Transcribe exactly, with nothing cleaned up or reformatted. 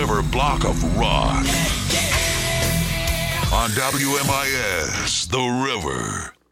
River block of rock. On W M I S, The River.